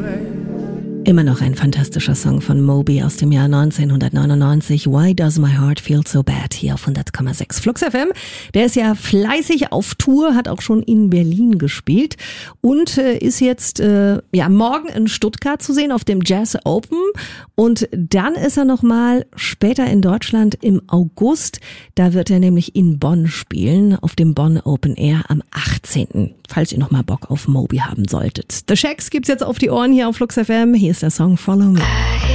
Immer noch ein fantastischer Song von Moby aus dem Jahr 1999. Why Does My Heart Feel So Bad? Hier auf 100,6 Flux FM. Der ist ja fleißig auf Tour, hat auch schon in Berlin gespielt und ist jetzt morgen in Stuttgart zu sehen auf dem Jazz Open. Und dann ist er nochmal später in Deutschland im August. Da wird er nämlich in Bonn spielen, auf dem Bonn Open Air am 18. Falls ihr nochmal Bock auf Moby haben solltet. The Shacks gibt's jetzt auf die Ohren hier auf Flux FM. Hier ist der Song Follow Me.